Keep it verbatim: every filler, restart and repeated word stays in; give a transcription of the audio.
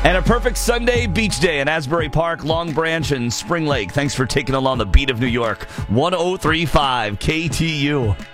And a perfect Sunday beach day in Asbury Park, Long Branch, and Spring Lake. Thanks for taking along the beat of New York. one oh three point five K T U.